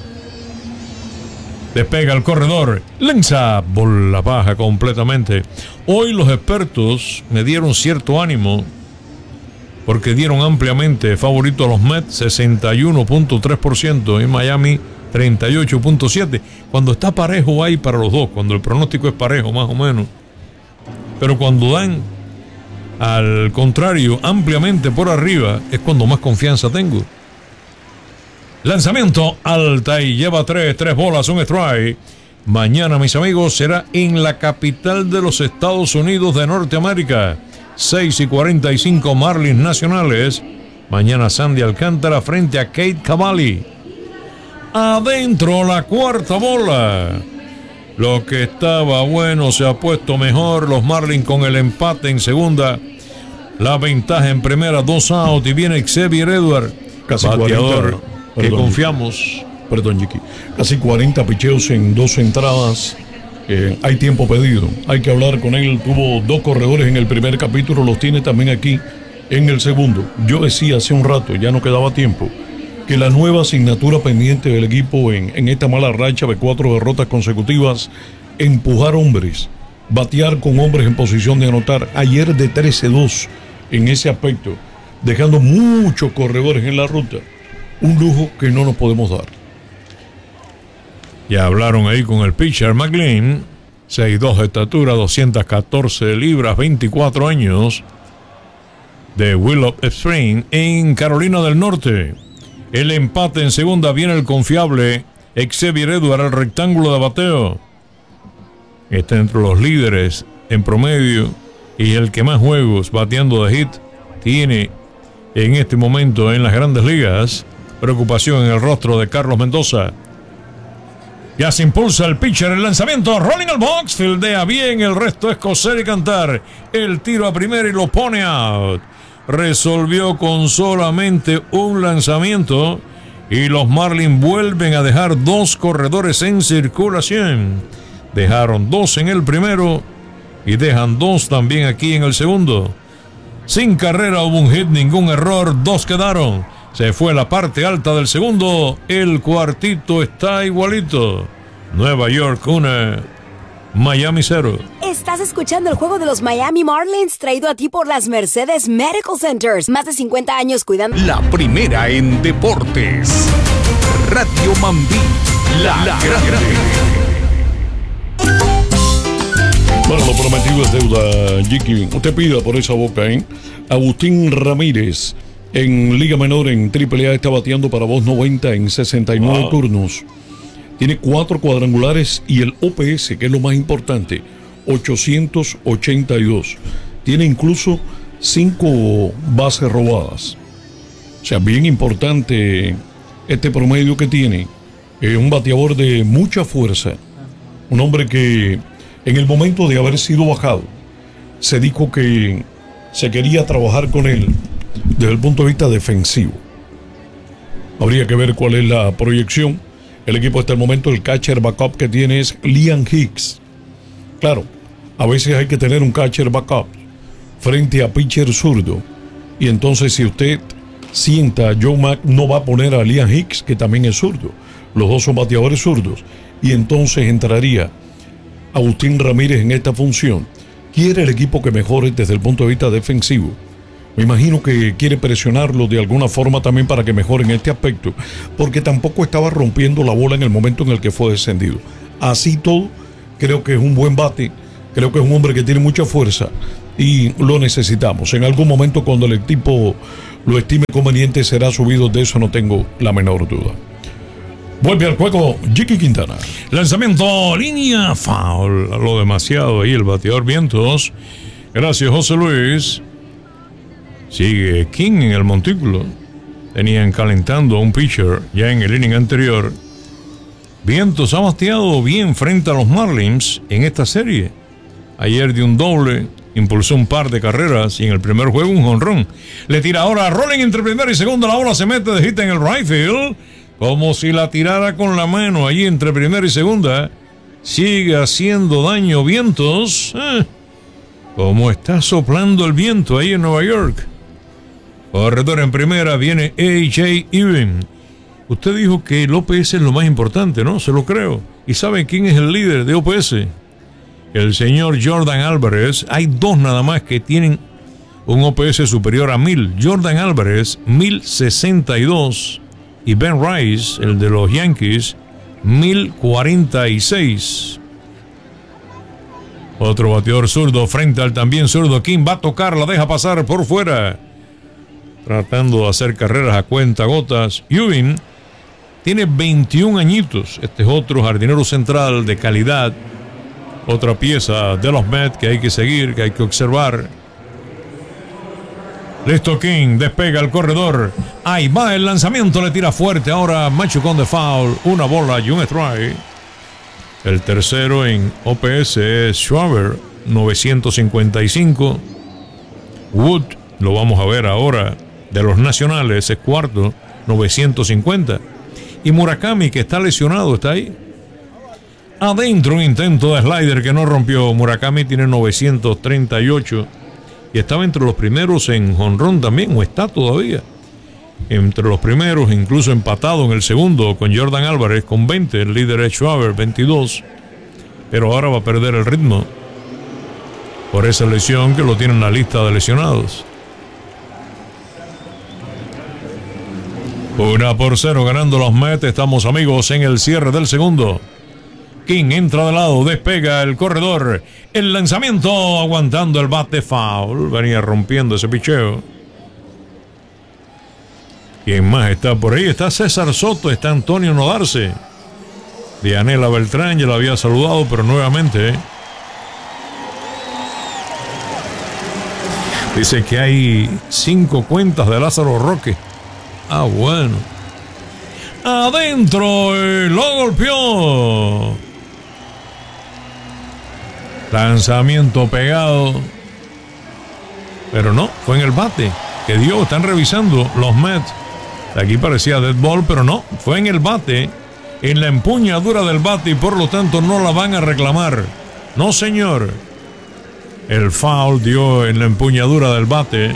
Despega el corredor, lanza bola baja completamente. Hoy los expertos me dieron cierto ánimo porque dieron ampliamente favorito a los Mets, 61.3%, en Miami 38.7, cuando está parejo ahí para los dos, cuando el pronóstico es parejo más o menos, pero cuando dan al contrario ampliamente por arriba es cuando más confianza tengo. Lanzamiento alta y lleva 3 bolas, un strike. Mañana, mis amigos, será en la capital de los Estados Unidos de Norteamérica, 6:45 Marlins Nacionales. Mañana Sandy Alcántara frente a Kate Cavalli. Adentro la cuarta bola. Lo que estaba bueno se ha puesto mejor. Los Marlins con el empate en segunda. La ventaja en primera, 2 outs. Y viene Xavier Edwards, casi bateador 40, que confiamos. Perdón, Jiki. Casi 40 picheos en 2 entradas. Hay tiempo pedido. Hay que hablar con él. Tuvo 2 corredores en el primer capítulo. Los tiene también aquí en el segundo. Yo decía hace un rato, ya no quedaba tiempo, que la nueva asignatura pendiente del equipo en esta mala racha de 4 derrotas consecutivas, empujar hombres, batear con hombres en posición de anotar. Ayer de 13-2 en ese aspecto, dejando muchos corredores en la ruta. Un lujo que no nos podemos dar. Ya hablaron ahí con el pitcher McLean, 6'2 de estatura, 214 libras, 24 años, de Willow Spring en Carolina del Norte. El empate en segunda, viene el confiable Xavier Edwards, el rectángulo de bateo. Está entre los líderes en promedio y el que más juegos bateando de hit tiene en este momento en las grandes ligas. Preocupación en el rostro de Carlos Mendoza. Ya se impulsa el pitcher, el lanzamiento, rolling al box, fildea bien, el resto es coser y cantar. El tiro a primera y lo pone out. Resolvió con solamente un lanzamiento y los Marlins vuelven a dejar 2 corredores en circulación. Dejaron 2 en el primero y dejan 2 también aquí en el segundo. Sin carrera, hubo un hit, ningún error, 2 quedaron. Se fue la parte alta del segundo, el cuartito está igualito. Nueva York 1, Miami 0. Estás escuchando el juego de los Miami Marlins, traído a ti por las Mercedes Medical Centers. Más de 50 años cuidando. La primera en deportes. Radio Mambí, la grande. Bueno, lo prometido es deuda, Jiki. Usted pida por esa boca, ¿eh? Agustín Ramírez, en Liga Menor, en AAA, está bateando para 2.90 en 69 turnos. Tiene 4 cuadrangulares y el OPS, que es lo más importante, 882. Tiene incluso 5 bases robadas. O sea, bien importante este promedio que tiene. Un bateador de mucha fuerza. Un hombre que en el momento de haber sido bajado, se dijo que se quería trabajar con él desde el punto de vista defensivo. Habría que ver cuál es la proyección. El equipo hasta el momento, el catcher backup que tiene es Liam Hicks. Claro, a veces hay que tener un catcher backup frente a pitcher zurdo. Y entonces, si usted sienta a Joe Mack, no va a poner a Liam Hicks, que también es zurdo. Los dos son bateadores zurdos. Y entonces entraría Agustín Ramírez en esta función. Quiere el equipo que mejore desde el punto de vista defensivo. Me imagino que quiere presionarlo de alguna forma también para que mejore en este aspecto, porque tampoco estaba rompiendo la bola en el momento en el que fue descendido. Así todo, creo que es un buen bate, creo que es un hombre que tiene mucha fuerza y lo necesitamos. En algún momento, cuando el equipo lo estime conveniente, será subido, de eso no tengo la menor duda. Vuelve al juego Jiki Quintana. Lanzamiento, línea, foul. Lo demasiado ahí el bateador Vientos. Gracias, José Luis. Sigue King en el montículo. Tenían calentando a un pitcher ya en el inning anterior. Vientos ha bateado bien frente a los Marlins en esta serie. Ayer dio un doble, impulsó un par de carreras y en el primer juego un jonrón. Le tira ahora a Rolling entre primera y segunda. La bola se mete de hit en el right field. Como si la tirara con la mano allí entre primera y segunda. Sigue haciendo daño Vientos. Como está soplando el viento ahí en Nueva York. Corredor en primera, viene A.J. Even. Usted dijo que el OPS es lo más importante, ¿no? Se lo creo. ¿Y sabe quién es el líder de OPS? El señor Jordan Álvarez. Hay 2 nada más que tienen un OPS superior a 1000. Jordan Álvarez, 1062. Y Ben Rice, el de los Yankees, 1046. Otro bateador zurdo frente al también zurdo King. Va a tocar, la deja pasar por fuera. Tratando de hacer carreras a cuentagotas. Ewing tiene 21 añitos. Este es otro jardinero central de calidad. Otra pieza de los Mets que hay que seguir, que hay que observar. Listo King, despega el corredor. Ahí va el lanzamiento, le tira fuerte. Ahora machucón de foul. Una bola y un strike. El tercero en OPS es Schwarber, 955. Wood, lo vamos a ver ahora, de los Nacionales, es cuarto, 950. Y Murakami, que está lesionado, está ahí. Adentro un intento de slider que no rompió. Murakami tiene 938. Y estaba entre los primeros en jonrón también, o está todavía. Entre los primeros, incluso empatado en el segundo con Jordan Álvarez con 20. El líder es Schwarber, 22. Pero ahora va a perder el ritmo por esa lesión que lo tiene en la lista de lesionados. 1-0 ganando los Mets. Estamos, amigos, en el cierre del segundo. King entra de lado, despega el corredor. El lanzamiento, aguantando el bate, foul. Venía rompiendo ese picheo. ¿Quién más está por ahí? Está César Soto, está Antonio Nodarse. Dianela Beltrán ya lo había saludado, pero nuevamente. Dice que hay 5 cuentas de Lázaro Roque. Ah, bueno. Adentro, lo golpeó. Lanzamiento pegado. Pero no, fue en el bate que dio. Están revisando los Mets. Aquí parecía dead ball, pero no, fue en el bate, en la empuñadura del bate, y por lo tanto no la van a reclamar. No, señor. El foul dio en la empuñadura del bate.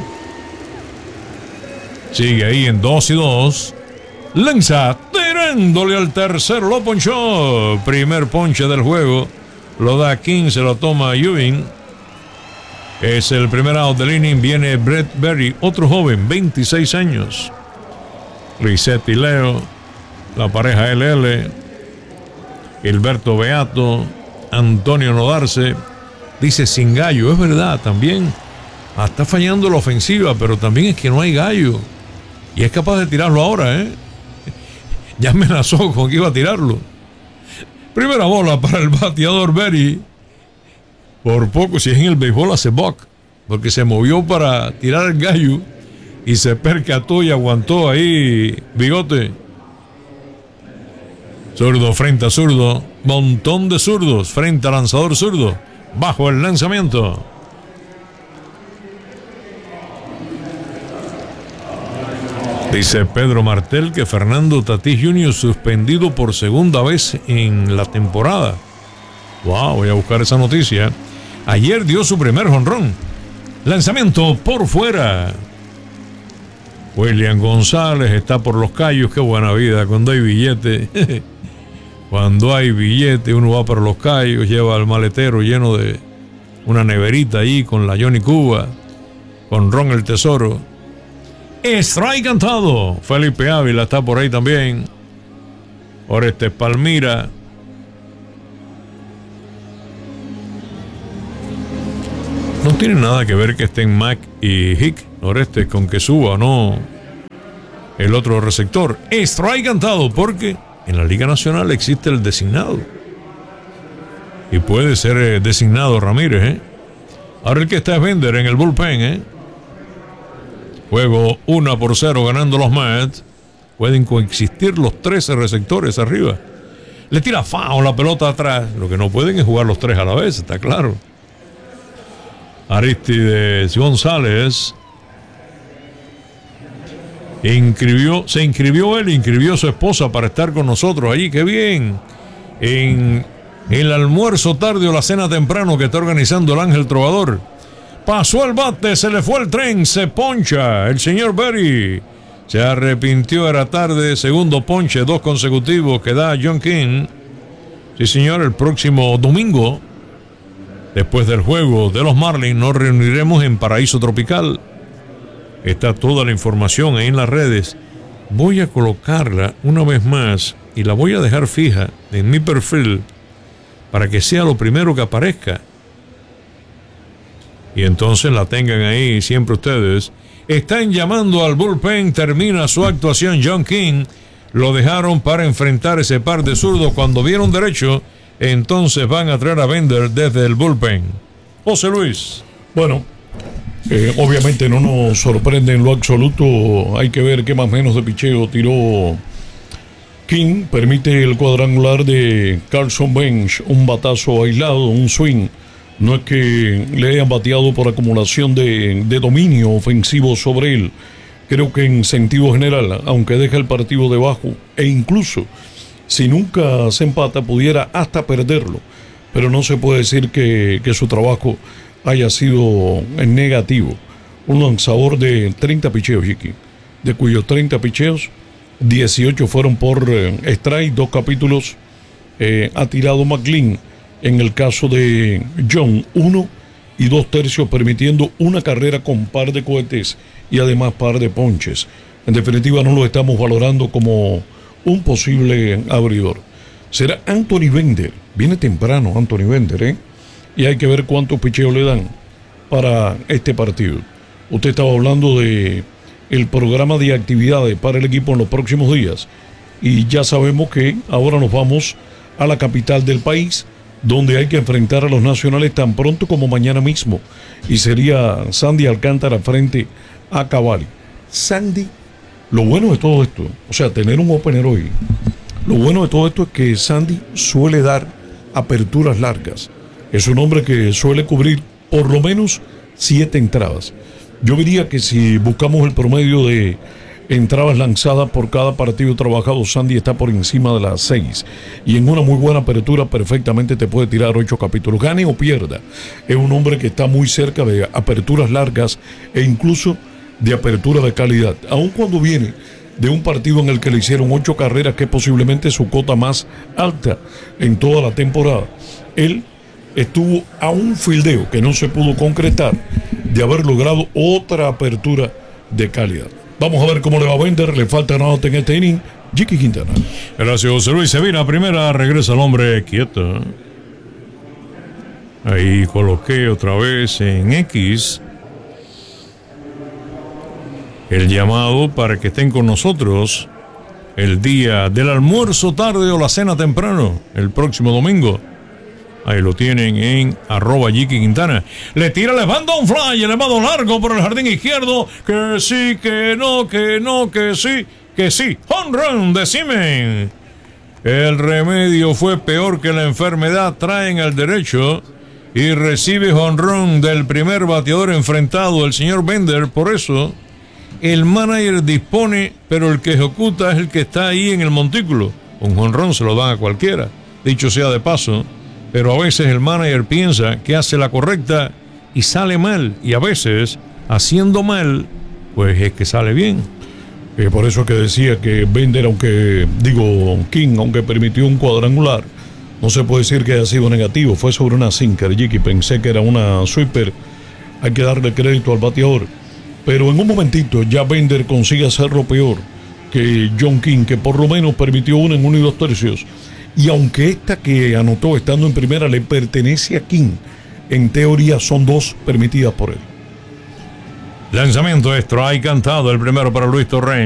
Sigue ahí en 2-2. Lanza tirándole al tercero, lo ponchó. Primer ponche del juego Lo da King, se lo toma Ewing. Es el primer out del inning. Viene Brett Berry, otro joven, 26 años. Lisette y Leo, la pareja LL. Gilberto Beato, Antonio Nodarse. Dice sin gallo, es verdad, también. Está fallando la ofensiva, pero también es que no hay gallo. Y es capaz de tirarlo ahora, ¿eh? Ya amenazó con que iba a tirarlo. Primera bola para el bateador Berry. Por poco, si es en el béisbol, hace buck, porque se movió para tirar el gallo y se percató y aguantó ahí Bigote. Zurdo frente a zurdo, montón de zurdos frente al lanzador zurdo, bajo el lanzamiento. Dice Pedro Martel que Fernando Tatís Jr. suspendido por segunda vez en la temporada. Wow, voy a buscar esa noticia. Ayer dio su primer jonrón. Lanzamiento por fuera. William González está por los Cayos. Qué buena vida cuando hay billete. Cuando hay billete uno va para los Cayos, lleva el maletero lleno de una neverita ahí con la Johnny Cuba, con Ron el Tesoro. Strike cantado. Felipe Ávila está por ahí también. Orestes Palmira. No tiene nada que ver que estén Mac y Hick, Orestes, con que suba o no el otro receptor. Strike cantado, porque en la Liga Nacional existe el designado. Y puede ser designado Ramírez, ¿eh? Ahora el que está es Bender en el bullpen, ¿eh? Juego 1-0 ganando los Mets. Pueden coexistir los 13 receptores arriba. Le tira foul la pelota atrás. Lo que no pueden es jugar los 3 a la vez, está claro. Aristides González se inscribió él, inscribió su esposa para estar con nosotros allí. ¡Qué bien! En el almuerzo tarde o la cena temprano que está organizando el Ángel Trovador. Pasó el bate, se le fue el tren, se poncha el señor Berry. Se arrepintió, era tarde, segundo ponche, 2 consecutivos que da John King. Sí, señor, el próximo domingo, después del juego de los Marlins, nos reuniremos en Paraíso Tropical. Está toda la información ahí en las redes. Voy a colocarla una vez más y la voy a dejar fija en mi perfil para que sea lo primero que aparezca. Y entonces la tengan ahí siempre ustedes. Están llamando al bullpen, termina su actuación John King. Lo dejaron para enfrentar ese par de zurdos cuando vieron derecho. Entonces van a traer a Bender desde el bullpen. José Luis. Bueno, obviamente no nos sorprende en lo absoluto. Hay que ver qué más o menos de picheo tiró King. Permite el cuadrangular de Carson Bench, un batazo aislado, un swing. No es que le hayan bateado por acumulación de dominio ofensivo sobre él. Creo que en sentido general, aunque deja el partido debajo, e incluso si nunca se empata, pudiera hasta perderlo. Pero no se puede decir que su trabajo haya sido negativo. Un lanzador de 30 picheos, Chiqui, de cuyos 30 picheos, 18 fueron por strike, 2 capítulos ha tirado McLean. En el caso de John, 1 y 2 tercios, permitiendo una carrera con par de cohetes y además par de ponches. En definitiva, no lo estamos valorando como un posible abridor. Será Anthony Bender. Viene temprano Anthony Bender, ¿eh? Y hay que ver cuántos picheos le dan para este partido. Usted estaba hablando de el programa de actividades para el equipo en los próximos días. Y ya sabemos que ahora nos vamos a la capital del país, donde hay que enfrentar a los nacionales tan pronto como mañana mismo. Y sería Sandy Alcántara frente a Cavalli. Sandy, lo bueno de todo esto, o sea, tener un opener hoy, lo bueno de todo esto es que Sandy suele dar aperturas largas. Es un hombre que suele cubrir por lo menos 7 entradas. Yo diría que si buscamos el promedio de entradas lanzadas por cada partido trabajado, Sandy está por encima de las 6. Y en una muy buena apertura perfectamente te puede tirar 8 capítulos. Gane o pierda, es un hombre que está muy cerca de aperturas largas e incluso de apertura de calidad. Aun cuando viene de un partido en el que le hicieron 8 carreras, que es posiblemente su cota más alta en toda la temporada, él estuvo a un fildeo que no se pudo concretar de haber logrado otra apertura de calidad. Vamos a ver cómo le va a Bender, le falta nada en este inning. Jiki Quintana. Gracias, José Luis. Se viene a primera, regresa el hombre quieto. Ahí coloqué otra vez en X el llamado para que estén con nosotros el día del almuerzo tarde o la cena temprano, el próximo domingo. Ahí lo tienen en @Jiki Quintana. Le tira, le manda un fly, elevado largo por el jardín izquierdo. Que sí, que no, que no, que sí, que sí. Home run de Simen. El remedio fue peor que la enfermedad. Traen al derecho y recibe home run del primer bateador enfrentado, el señor Bender. Por eso el manager dispone, pero el que ejecuta es el que está ahí en el montículo. Un home run se lo dan a cualquiera, dicho sea de paso. Pero a veces el manager piensa que hace la correcta y sale mal. Y a veces, haciendo mal, pues es que sale bien. Por eso que decía que Bender, King, aunque permitió un cuadrangular, no se puede decir que haya sido negativo. Fue sobre una sinker, Jiki. Pensé que era una sweeper. Hay que darle crédito al bateador. Pero en un momentito ya Bender consigue hacerlo peor que John King, que por lo menos permitió una en 1 2/3. Y aunque esta que anotó estando en primera le pertenece a King, en teoría son 2 permitidas por él. Lanzamiento extra, hay cantado el primero para Luis Torrey.